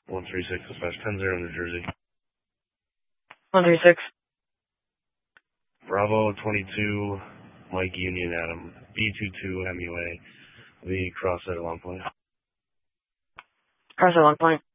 136 dispatch 10-0 New Jersey. 136. Bravo 22 Mike Union Adam B22 MUA. The cross at Long Point. Cross at Long Point.